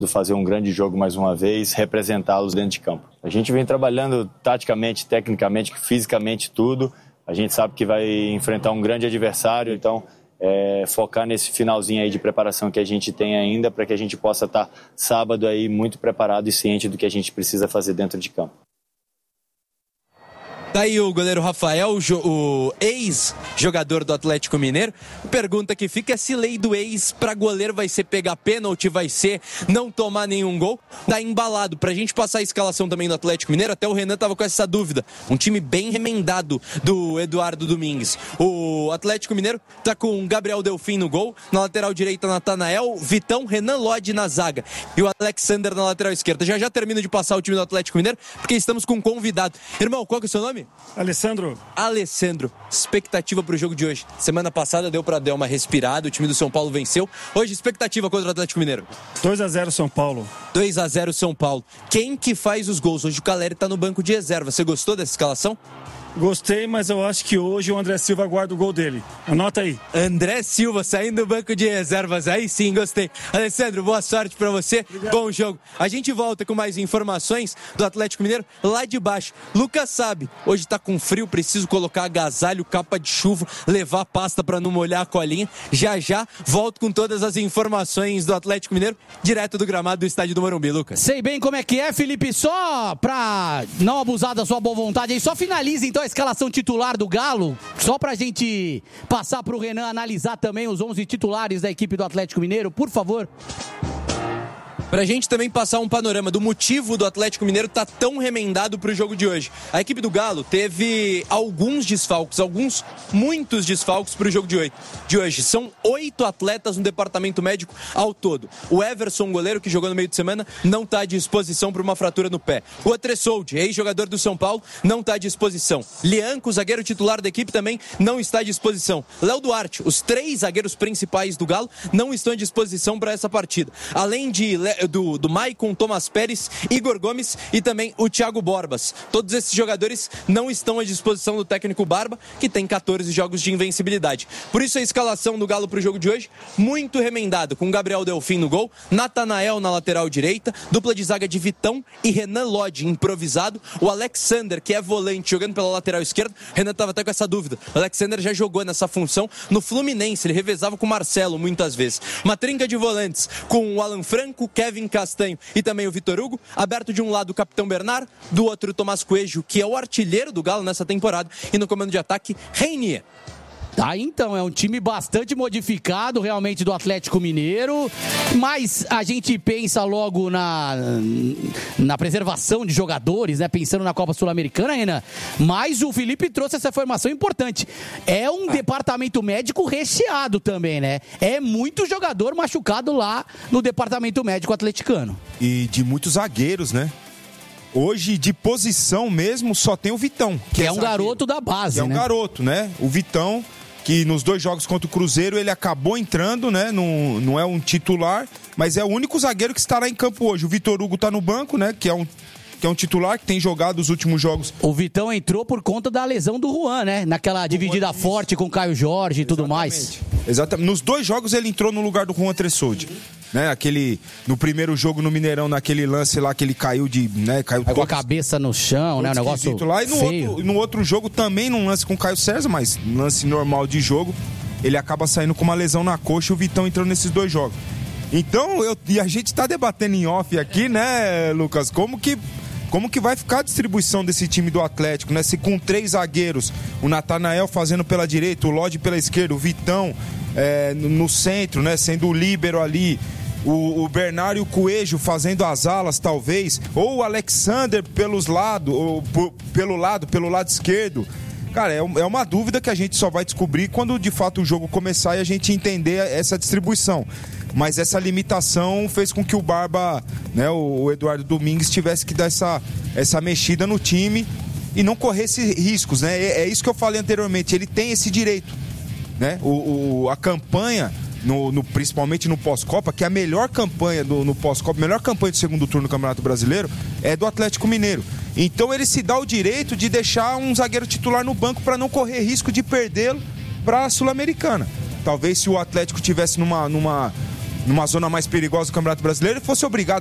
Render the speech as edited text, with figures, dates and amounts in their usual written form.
fazer um grande jogo mais uma vez, representá-los dentro de campo. A gente vem trabalhando taticamente, tecnicamente, fisicamente, tudo. A gente sabe que vai enfrentar um grande adversário, então focar nesse finalzinho aí de preparação que a gente tem ainda, para que a gente possa estar sábado aí muito preparado e ciente do que a gente precisa fazer dentro de campo. Daí o goleiro Rafael, o ex-jogador do Atlético Mineiro. Pergunta que fica: se lei do ex para goleiro vai ser pegar pênalti, vai ser não tomar nenhum gol? Tá embalado. Pra gente passar a escalação também do Atlético Mineiro, até o Renan tava com essa dúvida. Um time bem remendado do Eduardo Domingues. O Atlético Mineiro tá com Gabriel Delfim no gol, na lateral direita Natanael, Vitão, Renan Lodge na zaga e o Alexander na lateral esquerda. Já termino de passar o time do Atlético Mineiro, porque estamos com um convidado. Irmão, qual que é o seu nome? Alessandro, expectativa pro jogo de hoje. Semana passada deu pra dar uma respirada, o time do São Paulo venceu. Hoje, expectativa contra o Atlético Mineiro. 2-0 São Paulo. 2-0 São Paulo. Quem que faz os gols? Hoje o Caleri tá no banco de reserva. Você gostou dessa escalação? Gostei, mas eu acho que hoje o André Silva guarda o gol dele. Anota aí. André Silva saindo do banco de reservas. Aí sim, gostei. Alessandro, boa sorte pra você. Obrigado. Bom jogo. A gente volta com mais informações do Atlético Mineiro lá de baixo. Lucas sabe, hoje tá com frio, preciso colocar agasalho, capa de chuva, levar pasta pra não molhar a colinha. Já volto com todas as informações do Atlético Mineiro, direto do gramado do estádio do Morumbi, Lucas. Sei bem como é que é, Felipe. Só pra não abusar da sua boa vontade aí, só finaliza então a escalação titular do Galo, só pra gente passar pro Renan analisar também os 11 titulares da equipe do Atlético Mineiro, por favor. Pra gente também passar um panorama do motivo do Atlético Mineiro tá tão remendado pro jogo de hoje. A equipe do Galo teve alguns desfalques, muitos desfalques pro jogo de hoje. São 8 atletas no departamento médico ao todo. O Everson, goleiro que jogou no meio de semana, não tá à disposição por uma fratura no pé. O Atressoldi, ex-jogador do São Paulo, não tá à disposição. Lianco, zagueiro titular da equipe, também não está à disposição. Léo Duarte, os 3 zagueiros principais do Galo, não estão à disposição para essa partida. Além do Maicon, Thomas Pérez, Igor Gomes e também o Thiago Borbas. Todos esses jogadores não estão à disposição do técnico Barba, que tem 14 jogos de invencibilidade. Por isso a escalação do Galo para o jogo de hoje, muito remendado, com Gabriel Delfim no gol, Natanael na lateral direita, dupla de zaga de Vitão e Renan Lodge improvisado, o Alexander, que é volante, jogando pela lateral esquerda. Renan estava até com essa dúvida. O Alexander já jogou nessa função no Fluminense, ele revezava com o Marcelo muitas vezes. Uma trinca de volantes com o Alan Franco, Kevin Castanho e também o Vitor Hugo, aberto de um lado o capitão Bernard, do outro o Tomás Coelho, que é o artilheiro do Galo nessa temporada, e no comando de ataque, Reinier. Aí então, é um time bastante modificado realmente do Atlético Mineiro, mas a gente pensa logo na preservação de jogadores, né? Pensando na Copa Sul-Americana, Renan. Mas o Felipe trouxe essa informação importante. É um departamento médico recheado também, né? É muito jogador machucado lá no departamento médico atleticano. E de muitos zagueiros, né? Hoje, de posição mesmo, só tem o Vitão. Que é um garoto da base, né? É um garoto, né? O Vitão, que nos 2 jogos contra o Cruzeiro, ele acabou entrando, né? Não é um titular, mas é o único zagueiro que estará em campo hoje. O Vitor Hugo tá no banco, né? Que é um titular, que tem jogado os últimos jogos. O Vitão entrou por conta da lesão do Juan, né? Naquela dividida forte com o Caio Jorge e tudo mais. Exatamente. Nos 2 jogos ele entrou no lugar do Juan Tressoldi. Né, no primeiro jogo no Mineirão, naquele lance lá que ele caiu caiu com a cabeça no chão, né? Um negócio lá. E feio. no outro jogo também, num lance com o Caio César, mas lance normal de jogo, ele acaba saindo com uma lesão na coxa e o Vitão entrou nesses 2 jogos. Então, e a gente tá debatendo em off aqui, né, Lucas, como que vai ficar a distribuição desse time do Atlético, né? Se com 3 zagueiros, o Natanael fazendo pela direita, o Lodge pela esquerda, o Vitão no centro, né? Sendo o líbero ali, o Bernard e o Coelho fazendo as alas, talvez, ou o Alexander pelos lados, ou pelo lado esquerdo. Cara, é uma dúvida que a gente só vai descobrir quando de fato o jogo começar e a gente entender essa distribuição. Mas essa limitação fez com que o Barba, né, o Eduardo Domingues, tivesse que dar essa mexida no time e não corresse riscos, né? É isso que eu falei anteriormente, ele tem esse direito, né? A campanha, principalmente no pós-Copa, que é a melhor campanha no pós-Copa, a melhor campanha do segundo turno do Campeonato Brasileiro, é do Atlético Mineiro. Então ele se dá o direito de deixar um zagueiro titular no banco para não correr risco de perdê-lo para a Sul-Americana. Talvez se o Atlético tivesse numa numa zona mais perigosa do Campeonato Brasileiro, ele fosse obrigado